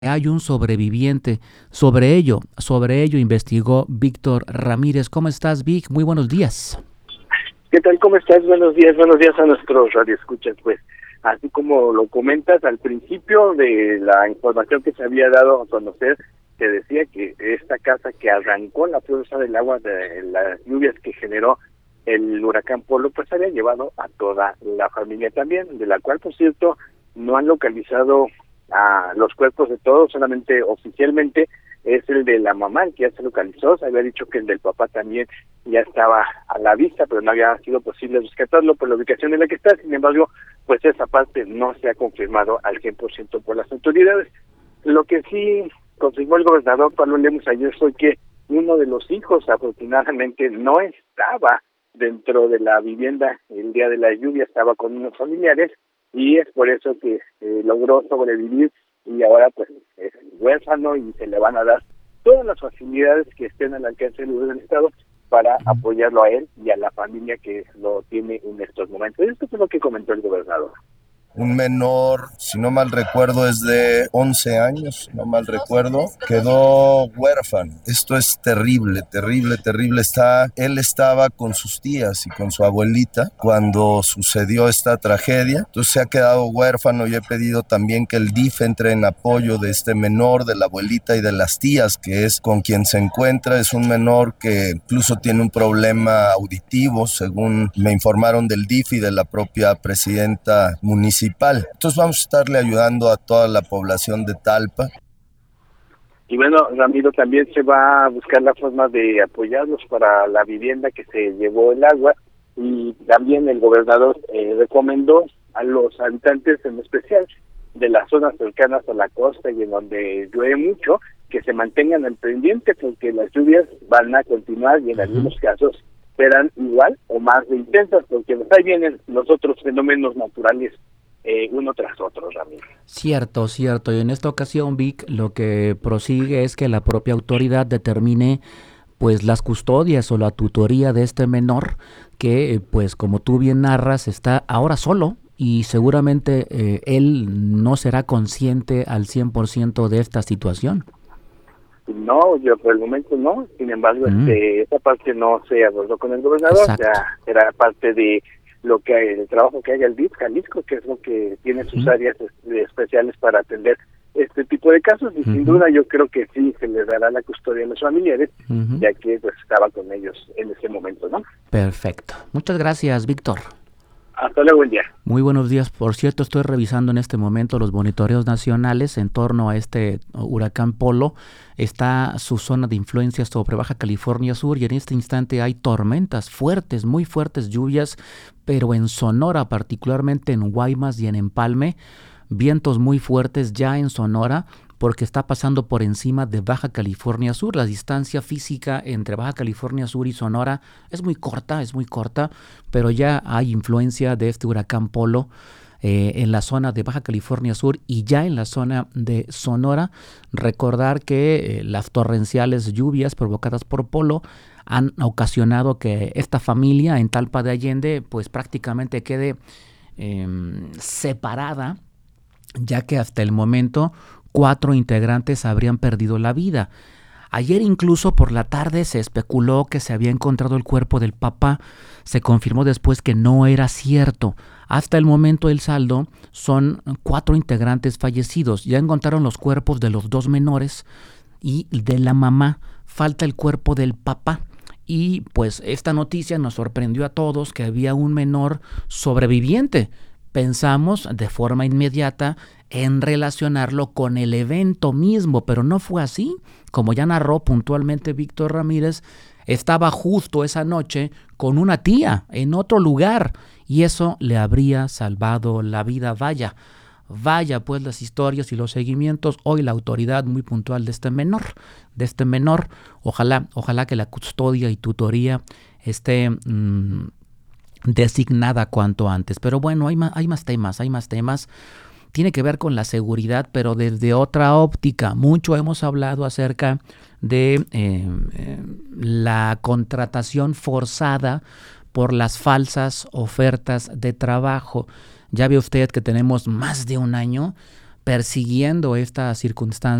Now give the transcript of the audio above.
hay un sobreviviente. Sobre ello investigó Víctor Ramírez. ¿Cómo estás, Vic? Muy buenos días. ¿Qué tal? ¿Cómo estás? Buenos días a nuestros radioescuchas. Pues, así como lo comentas, al principio de la información que se había dado a conocer, se decía que esta casa que arrancó la fuerza del agua de las lluvias que generó el huracán Polo, pues había llevado a toda la familia también, de la cual, por cierto, no han localizado a los cuerpos de todos, solamente oficialmente es el de la mamá el que ya se localizó. Se había dicho que el del papá también ya estaba a la vista, pero no había sido posible rescatarlo por la ubicación en la que está. Sin embargo, pues esa parte no se ha confirmado al 100% por las autoridades. Lo que sí confirmó el gobernador Pablo Lemus ayer fue que uno de los hijos afortunadamente no estaba dentro de la vivienda el día de la lluvia, estaba con unos familiares, y es por eso que logró sobrevivir, y ahora pues es huérfano y se le van a dar todas las facilidades que estén al alcance del Estado para apoyarlo a él y a la familia que lo tiene en estos momentos. Esto fue lo que comentó el gobernador. Un menor, si no mal recuerdo, es de 11 años, si no mal recuerdo, quedó huérfano. Esto es terrible, terrible, terrible. Él estaba con sus tías y con su abuelita cuando sucedió esta tragedia. Entonces se ha quedado huérfano, y he pedido también que el DIF entre en apoyo de este menor, de la abuelita y de las tías, que es con quien se encuentra. Es un menor que incluso tiene un problema auditivo, según me informaron del DIF y de la propia presidenta municipal. Entonces vamos a estarle ayudando a toda la población de Talpa. Y bueno, Ramiro, también se va a buscar la forma de apoyarlos para la vivienda que se llevó el agua, y también el gobernador recomendó a los habitantes, en especial de las zonas cercanas a la costa y en donde llueve mucho, que se mantengan al pendiente, porque las lluvias van a continuar y en algunos casos serán igual o más de intensas, porque ahí vienen los otros fenómenos naturales uno tras otro, Ramiro. Cierto. Y en esta ocasión, Vic, lo que prosigue es que la propia autoridad determine pues las custodias o la tutoría de este menor que, pues como tú bien narras, está ahora solo, y seguramente él no será consciente al 100% de esta situación. No, yo por el momento no. Sin embargo, esa parte no se abordó con el gobernador. Exacto. Ya era parte de lo que el trabajo que haga el DIF Jalisco, que es lo que tiene sus áreas especiales para atender este tipo de casos, y sin duda yo creo que sí se les dará la custodia a los familiares, ya que pues estaba con ellos en ese momento, ¿no? Perfecto. Muchas gracias, Víctor. Hasta luego, buen día. Muy buenos días. Por cierto, estoy revisando en este momento los monitoreos nacionales en torno a este huracán Polo. Está su zona de influencia sobre Baja California Sur, y en este instante hay tormentas fuertes, muy fuertes lluvias, pero en Sonora, particularmente en Guaymas y en Empalme, vientos muy fuertes ya en Sonora, porque está pasando por encima de Baja California Sur. La distancia física entre Baja California Sur y Sonora es muy corta, pero ya hay influencia de este huracán Polo en la zona de Baja California Sur y ya en la zona de Sonora. Recordar que las torrenciales lluvias provocadas por Polo han ocasionado que esta familia en Talpa de Allende pues prácticamente quede separada, ya que hasta el momento 4 integrantes habrían perdido la vida. Ayer incluso por la tarde se especuló que se había encontrado el cuerpo del papá. Se confirmó después que no era cierto. Hasta el momento el saldo son 4 integrantes fallecidos. Ya encontraron los cuerpos de los 2 menores y de la mamá. Falta el cuerpo del papá. Y pues esta noticia nos sorprendió a todos, que había un menor sobreviviente. Pensamos de forma inmediata en relacionarlo con el evento mismo, pero no fue así. Como ya narró puntualmente Víctor Ramírez, estaba justo esa noche con una tía en otro lugar, y eso le habría salvado la vida. Vaya pues las historias y los seguimientos. Hoy la autoridad muy puntual de este menor, ojalá que la custodia y tutoría esté designada cuanto antes. Pero bueno, hay más temas. Tiene que ver con la seguridad, pero desde otra óptica. Mucho hemos hablado acerca de la contratación forzada por las falsas ofertas de trabajo. Ya ve usted que tenemos más de un año persiguiendo esta circunstancia